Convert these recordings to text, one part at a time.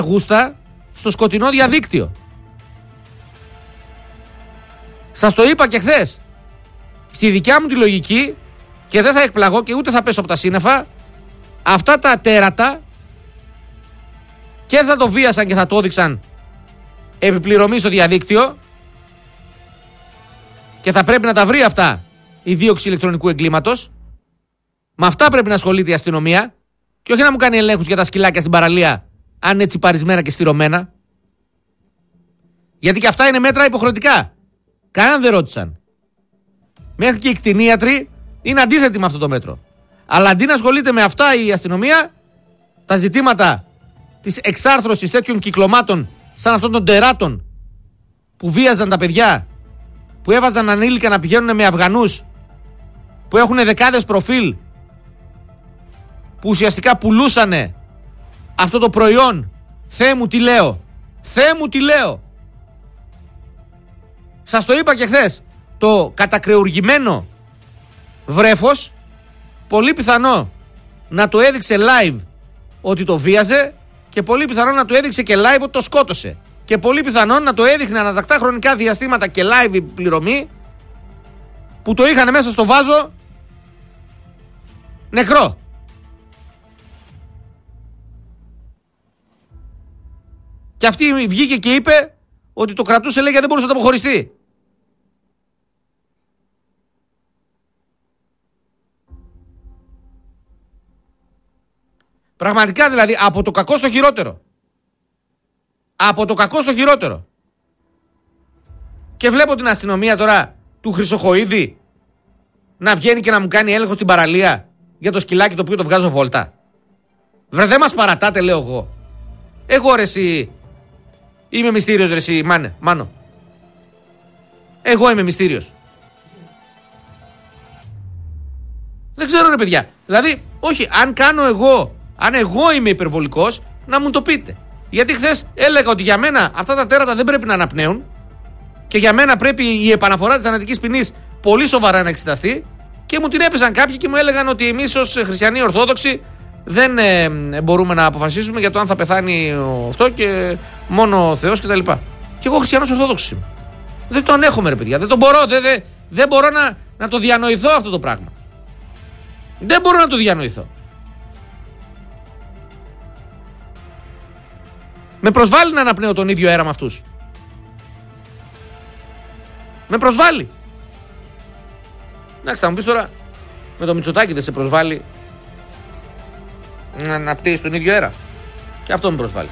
γούστα στο σκοτεινό διαδίκτυο. Σας το είπα και χθες. Στη δικιά μου τη λογική, και δεν θα εκπλαγώ και ούτε θα πέσω από τα σύννεφα, αυτά τα τέρατα και θα το βίασαν και θα το έδειξαν επιπληρωμή στο διαδίκτυο και θα πρέπει να τα βρει αυτά η δίωξη ηλεκτρονικού εγκλήματος. Με αυτά πρέπει να ασχολείται η αστυνομία και όχι να μου κάνει ελέγχους για τα σκυλάκια στην παραλία, αν έτσι παρισμένα και στηρωμένα. Γιατί και αυτά είναι μέτρα υποχρεωτικά. Κανέναν δεν ρώτησαν. Μέχρι και οι κτηνίατροι είναι αντίθετοι με αυτό το μέτρο. Αλλά αντί να ασχολείται με αυτά η αστυνομία, τα ζητήματα της εξάρθρωσης τέτοιων κυκλωμάτων σαν αυτών των τεράτων που βίαζαν τα παιδιά, που έβαζαν ανήλικα να πηγαίνουν με Αφγανούς, που έχουν δεκάδες προφίλ, που ουσιαστικά πουλούσανε αυτό το προϊόν. Θεέ μου τι λέω. Θεέ μου τι λέω. Σας το είπα και χθες. Το κατακρεουργημένο βρέφος πολύ πιθανό να το έδειξε live ότι το βίαζε και πολύ πιθανό να το έδειξε και live ότι το σκότωσε. Και πολύ πιθανό να το έδειχνε ανατακτά χρονικά διαστήματα και live πληρωμή που το είχαν μέσα στο βάζο νεκρό. Και αυτή βγήκε και είπε ότι το κρατούσε, λέει, γιατί δεν μπορούσε να το αποχωριστεί. Πραγματικά δηλαδή από το κακό στο χειρότερο. Από το κακό στο χειρότερο. Και βλέπω την αστυνομία τώρα του Χρυσοχοΐδη να βγαίνει και να μου κάνει έλεγχο στην παραλία για το σκυλάκι το οποίο το βγάζω βόλτα. Βρε, δεν μας παρατάτε, λέω εγώ. Εγώ ρε εσύ είμαι μυστήριος, ρε εσύ Μάνο. Εγώ είμαι μυστήριος. Δεν ξέρω ρε παιδιά. Δηλαδή, όχι, αν εγώ είμαι υπερβολικός, να μου το πείτε. Γιατί χθες έλεγα ότι για μένα αυτά τα τέρατα δεν πρέπει να αναπνέουν και για μένα πρέπει η επαναφορά της θανατικής ποινής πολύ σοβαρά να εξεταστεί και μου την έπεσαν κάποιοι και μου έλεγαν ότι εμείς ως χριστιανοί Ορθόδοξοι δεν μπορούμε να αποφασίσουμε για το αν θα πεθάνει αυτό και μόνο ο Θεός κτλ. Και εγώ χριστιανός Ορθόδοξος είμαι. Δεν το ανέχομαι ρε παιδιά. Δεν το μπορώ. Δεν μπορώ να το διανοηθώ αυτό το πράγμα. Δεν μπορώ να το διανοηθώ. Με προσβάλλει να αναπνέω τον ίδιο αέρα με αυτούς. Με προσβάλλει. Εντάξει, θα μου πεις τώρα, με το Μητσοτάκη δεν σε προσβάλλει να αναπνέεις τον ίδιο αέρα? Και αυτό με προσβάλλει.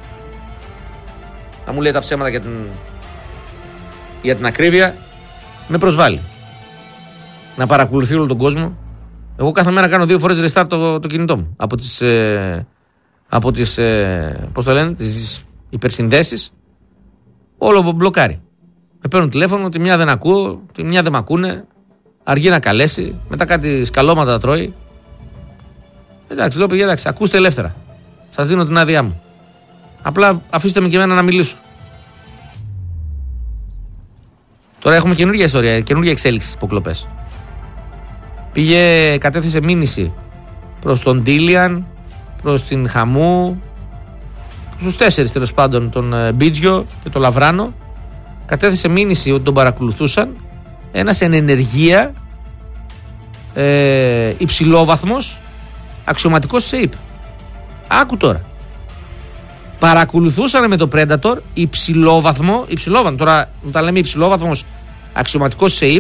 Να μου λέει τα ψέματα για την ακρίβεια, με προσβάλλει. Να παρακολουθεί όλο τον κόσμο. Εγώ κάθε μέρα κάνω 2 φορές restart το κινητό μου από τις πώς το λένε, τις υπερσυνδέσεις. Όλο μπλοκάρει. Με παίρνουν τηλέφωνο, τη μια δεν ακούω, τη μια δεν μ' ακούνε, αργεί να καλέσει, μετά κάτι σκαλώματα τρώει. Εντάξει, λέω παιδιά, εντάξει, ακούστε ελεύθερα. Σας δίνω την άδειά μου. Απλά αφήστε με και εμένα να μιλήσω. Τώρα έχουμε καινούργια ιστορία, καινούργια εξέλιξη στις υποκλοπές. Κατέθεσε μήνυση προς τον Ντίλιαν, προς την Χαμού, στους 4 τέλος πάντων, τον Μπίτζιο και τον Λαβράνο. Κατέθεσε μήνυση ότι τον παρακολουθούσαν ένας εν ενεργεία υψηλόβαθμος αξιωματικός ΣΕΙΠ. Άκου τώρα. Παρακολουθούσαν με το Predator υψηλόβαθμο, τώρα όταν λέμε υψηλόβαθμος αξιωματικός ΣΕΙΠ,